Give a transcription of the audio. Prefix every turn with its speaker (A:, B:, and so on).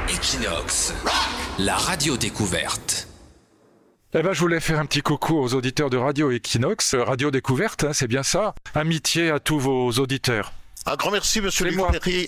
A: Equinox, la radio découverte.
B: Eh ben, je voulais faire un petit coucou aux auditeurs de Radio Equinox, Radio Découverte, c'est bien ça. Amitié à tous vos auditeurs.
C: Un grand merci, monsieur
B: C'est
C: Luc
B: moi.
C: Perry.